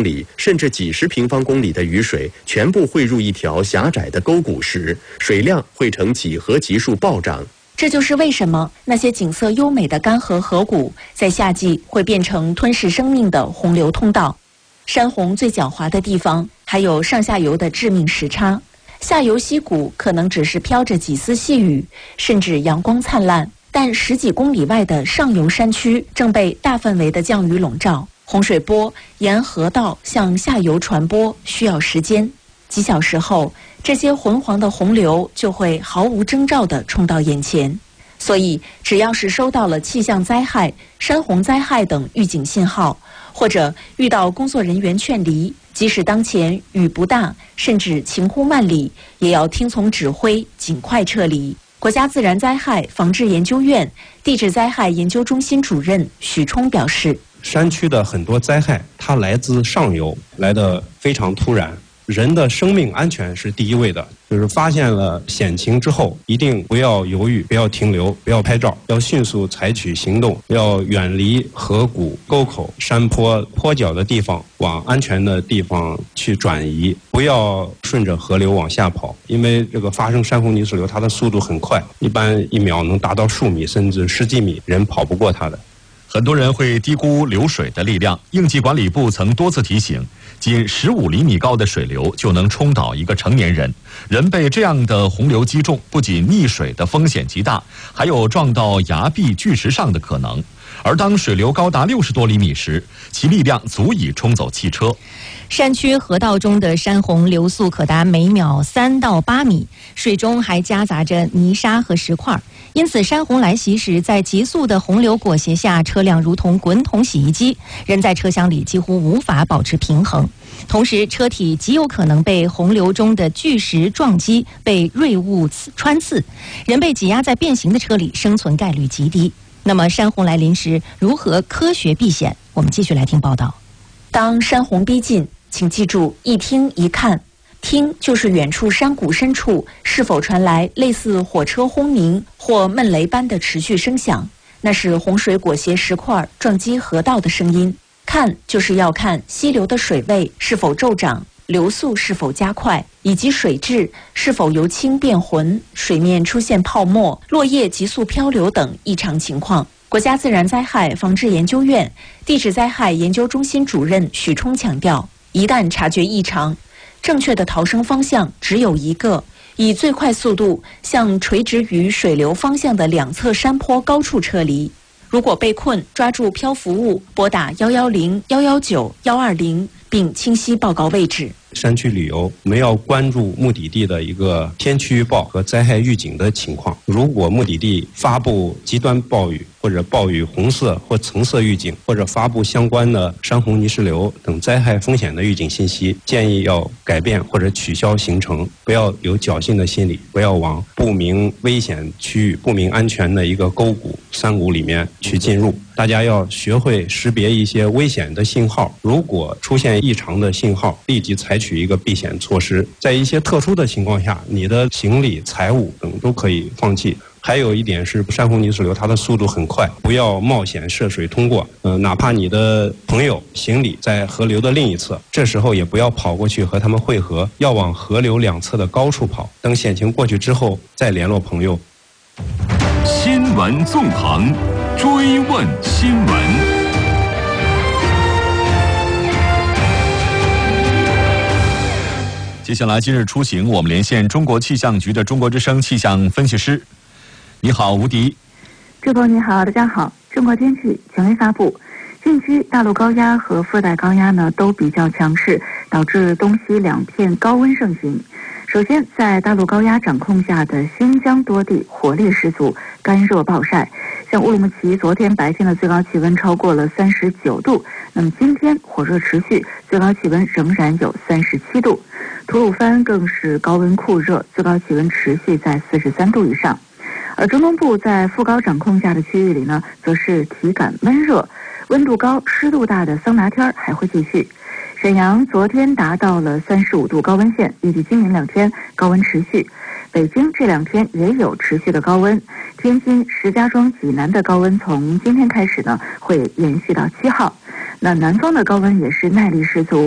公里甚至几十平方公里的雨水全部汇入一条狭窄的沟谷时，水量会呈几何级数暴涨。 这就是为什么那些景色优美的干涸河谷在夏季会变成吞噬生命的洪流通道。山洪最狡猾的地方还有上下游的致命时差，下游溪谷可能只是飘着几丝细雨，甚至阳光灿烂，但十几公里外的上游山区正被大范围的降雨笼罩，洪水波沿河道向下游传播需要时间，几小时后，这些浑黄的洪流就会毫无征兆地冲到眼前。所以，只要是收到了气象灾害、山洪灾害等预警信号，或者遇到工作人员劝离，即使当前雨不大，甚至晴空万里，也要听从指挥，尽快撤离。国家自然灾害防治研究院地质灾害研究中心主任许冲表示， 山区的很多灾害，它来自上游，来得非常突然。人的生命安全是第一位的，就是发现了险情之后，一定不要犹豫，不要停留，不要拍照，要迅速采取行动，要远离河谷、沟口、山坡、坡脚的地方，往安全的地方去转移，不要顺着河流往下跑，因为这个发生山洪泥石流，它的速度很快，一般1秒能达到数米甚至10几米，人跑不过它的。 很多人会低估流水的力量，应急管理部曾多次提醒，仅15厘米高的水流就能冲倒一个成年人。人被这样的洪流击中，不仅溺水的风险极大，还有撞到崖壁巨石上的可能。而当水流高达60多厘米时，其力量足以冲走汽车。 山区河道中的山洪流速可达每秒3到8米，水中还夹杂着泥沙和石块，因此山洪来袭时，在急速的洪流裹挟下，车辆如同滚筒洗衣机，人在车厢里几乎无法保持平衡。同时，车体极有可能被洪流中的巨石撞击，被锐物穿刺，人被挤压在变形的车里，生存概率极低。那么山洪来临时，如何科学避险？我们继续来听报道。 当山洪逼近，请记住一听一看。听就是远处山谷深处是否传来类似火车轰鸣或闷雷般的持续声响，那是洪水裹挟石块撞击河道的声音。看就是要看溪流的水位是否骤涨，流速是否加快，以及水质是否由清变浑，水面出现泡沫、落叶急速漂流等异常情况。国家自然灾害防治研究院地质灾害研究中心主任许冲强调，一旦察觉异常，正确的逃生方向只有一个，以最快速度向垂直于水流方向的两侧山坡高处撤离。如果被困，抓住漂浮物，拨打110、119、120，并清晰报告位置。 山区旅游，我们要关注目的地的一个天气预报和灾害预警的情况。如果目的地发布极端暴雨或者暴雨红色或橙色预警，或者发布相关的山洪泥石流等灾害风险的预警信息，建议要改变或者取消行程，不要有侥幸的心理，不要往不明危险区域、不明安全的一个沟谷、山谷里面去进入。大家要学会识别一些危险的信号，如果出现异常的信号，立即采取一个避险措施。在一些特殊的情况下，你的行李、财物等都可以放弃。还有一点是，山洪泥石流它的速度很快，不要冒险涉水通过。哪怕你的朋友、行李在河流的另一侧，这时候也不要跑过去和他们汇合，要往河流两侧的高处跑。等险情过去之后，再联络朋友。 新闻纵横，追问新闻。 接下来今日出行，我们连线中国气象局的中国之声气象分析师。你好，吴迪。 主播你好，大家好。中国天气权威发布，近期大陆高压和副带高压呢都比较强势，导致东西两片高温盛行。首先，在大陆高压掌控下的新疆多地火力十足，干热暴晒。像乌鲁木齐昨天白天的最高气温超过了39度，那么今天火热持续，最高气温仍然有37度。吐鲁番更是高温酷热，最高气温持续在43度以上。而中东部在副高掌控下的区域里呢，则是体感闷热，温度高、湿度大的桑拿天还会继续。沈阳昨天达到了35度高温线，预计今明两天高温持续。北京这两天也有持续的高温，天津、石家庄、济南的高温从今天开始呢，会延续到7号。那南方的高温也是耐力十足。